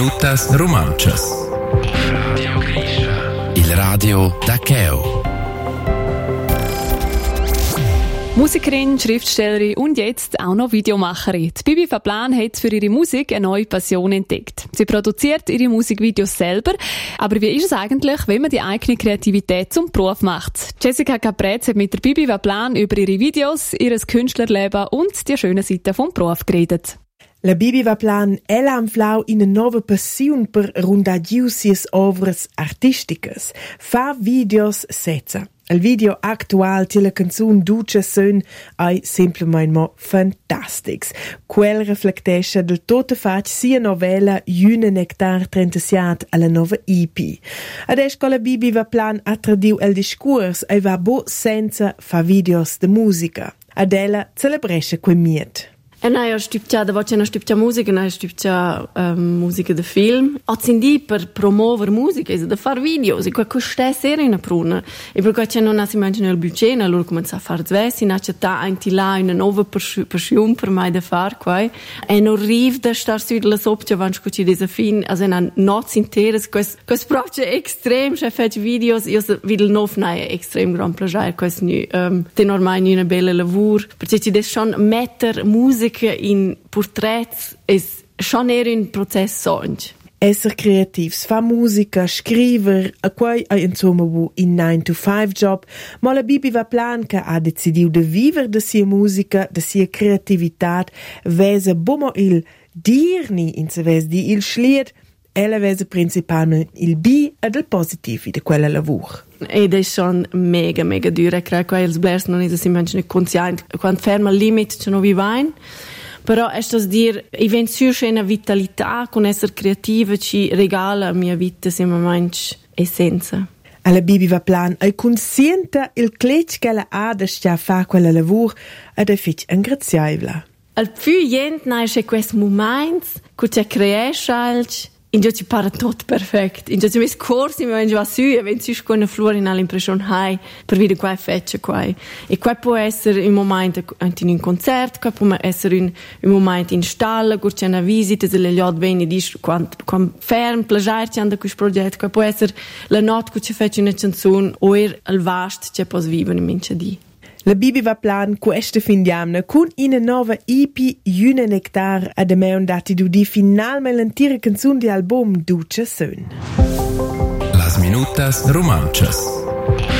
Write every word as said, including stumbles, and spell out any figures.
minutas romanchas. Radio Grisha. Il radio da Cheo. Musikerin, Schriftstellerin und jetzt auch noch Videomacherin. Die Bibi Faplan hat für ihre Musik eine neue Passion entdeckt. Sie produziert ihre Musikvideos selber. Aber wie ist es eigentlich, wenn man die eigene Kreativität zum Beruf macht? Jessica Caprez hat mit der Bibi Faplan über ihre Videos, ihr Künstlerleben und die schönen Seiten vom Beruf geredet. La Bibi Faplan è l'anflau in una nova passione per rondare sies ovras artisticas. Fa videos senza. Il video actual di la canzone Duce Sön è semplicemente fantastico. Quel riflettesce del tutto fatto sia novella June Nectar trentasette alla nuova E P. Adesso con la Bibi Faplan ha tradotto il discorso e va bo senza fa videos de musica. Adela celebresce quel miet. E noi stupciamo, da voce non stupciamo musica, noi stupciamo um, musica da film. Ozzindi per promuovere musica, da fare videos, e questo è serio in pruna. E per questo non si mangiano il budget, allora comincia a fare zvessi, non c'è anche là una nuova passione per me da fare, qua. E non arriva da stare su la sopra, quando ci desa fin, also una notte intera, questo progetto è estremo, se faccio videos, io vedo il nuovo, non è estremo gran piacere, questo um, è ormai una bella lavoro, perché ci deve schon mettere musica in porträts es schon eher un process sonch. Esser creativs, fa musica, scriver, a quai è insomma bu in nine to five job, ma la Bibi Faplan che ha decidiu de viver de sia musica, de sia creativitat, vese bomo il dirni in se ves di il schlied, ella vese principalmente il bi ed il positivi de quella lavur. Ed è schon mega, mega dura. Credo che els blers non è semplicemente nicht conscient. Quando ferma il limite c'è non vi vain. Però è sto dir, i venziu c'è una vitalità con essere creativa ci regala la mia vita semplicemente essenza. Alla Bibi Faplan è consciente il clec che la ha da sta fa quella lavur ed è fitch ingraziabile. Al più gente non c'è questo momento che c'è cresce in giù ci para tutto perfetto. In giù ci mes corsi mi vengono su e wenn ci con una flora in all'impressione hai per vedere qua fecce qua. E qua può essere un momento in un concerto, qua può essere un, un momento in stalla, kur c'è una visita se le liot bene dis quando quando ferm plagiare c'è da questo progetto, qua può essere la notte che ci fece una canzone o er al vast c'è pos vivere in mince di. La Bibi Faplan questa fin diamna con una nuova E P June Nectar ad me andati du di finalmente l'intera canzone di album Duce Sön. Las minutas romanchas.